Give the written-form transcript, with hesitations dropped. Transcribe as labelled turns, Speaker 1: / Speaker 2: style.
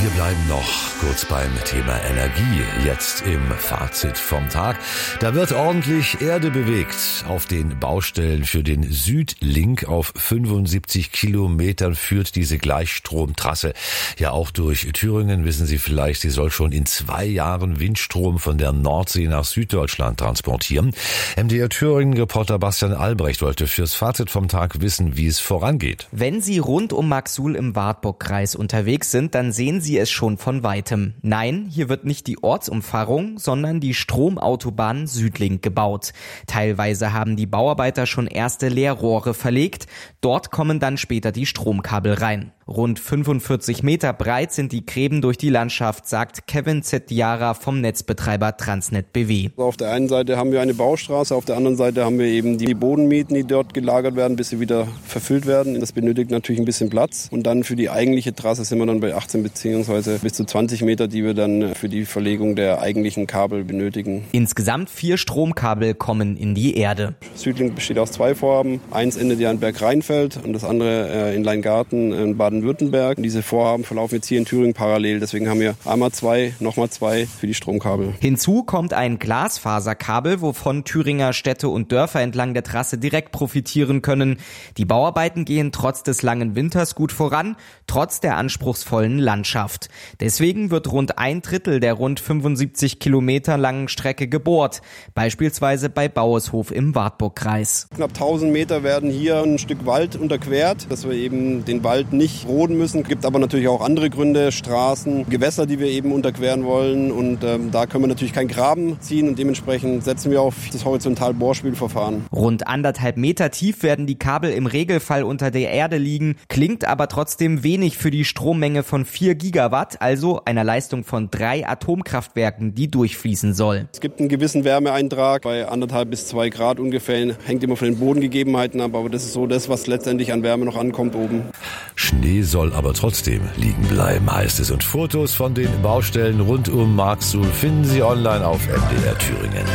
Speaker 1: Wir bleiben noch kurz beim Thema Energie, jetzt im Fazit vom Tag. Da wird ordentlich Erde bewegt. Auf den Baustellen für den Südlink auf 75 Kilometern führt diese Gleichstromtrasse ja auch durch Thüringen. Wissen Sie vielleicht, sie soll schon in 2 Jahren Windstrom von der Nordsee nach Süddeutschland transportieren. MDR Thüringen-Reporter Bastian Albrecht wollte fürs Fazit vom Tag wissen, wie es vorangeht.
Speaker 2: Wenn Sie rund um Marxuhl im Wartburgkreis unterwegs sind, dann sehen Sie es schon von weitem. Nein, hier wird nicht die Ortsumfahrung, sondern die Stromautobahn Südlink gebaut. Teilweise haben die Bauarbeiter schon erste Leerrohre verlegt. Dort kommen dann später die Stromkabel rein. Rund 45 Meter breit sind die Gräben durch die Landschaft, sagt Kevin Zetjara vom Netzbetreiber Transnet BW.
Speaker 3: Auf der einen Seite haben wir eine Baustraße, auf der anderen Seite haben wir eben die Bodenmieten, die dort gelagert werden, bis sie wieder verfüllt werden. Das benötigt natürlich ein bisschen Platz. Und dann für die eigentliche Trasse sind wir dann bei 18 bzw. bis zu 20 Meter, die wir dann für die Verlegung der eigentlichen Kabel benötigen.
Speaker 2: Insgesamt 4 Stromkabel kommen in die Erde.
Speaker 3: Südlink besteht aus 2 Vorhaben. Eins endet ja in Bergrheinfeld und das andere in Leingarten in Baden-Württemberg. Diese Vorhaben verlaufen jetzt hier in Thüringen parallel. Deswegen haben wir einmal 2, nochmal 2 für die Stromkabel.
Speaker 2: Hinzu kommt ein Glasfaserkabel, wovon Thüringer Städte und Dörfer entlang der Trasse direkt profitieren können. Die Bauarbeiten gehen trotz des langen Winters gut voran, trotz der anspruchsvollen Landschaft. Deswegen wird rund 1/3 der rund 75 Kilometer langen Strecke gebohrt, beispielsweise bei Baueshof im Wartburgkreis.
Speaker 3: Knapp 1000 Meter werden hier ein Stück Wald unterquert, dass wir eben den Wald nicht roden müssen. Es gibt aber natürlich auch andere Gründe, Straßen, Gewässer, die wir eben unterqueren wollen. Und da können wir natürlich keinen Graben ziehen und dementsprechend setzen wir auf das Horizontal-Bohrspülverfahren.
Speaker 2: Rund 1,5 Meter tief werden die Kabel im Regelfall unter der Erde liegen, klingt aber trotzdem wenig für die Strommenge von 4 Gigawatt, also einer Leistung von 3 Atomkraftwerken, die durchfließen soll.
Speaker 3: Es gibt einen gewissen Wärmeeintrag bei 1,5 bis 2 Grad ungefähr, hängt immer von den Bodengegebenheiten ab, aber das ist so das, was letztendlich an Wärme noch ankommt oben.
Speaker 1: Schnee soll aber trotzdem liegen bleiben, heißt es. Und Fotos von den Baustellen rund um Marxuhl finden Sie online auf MDR Thüringen.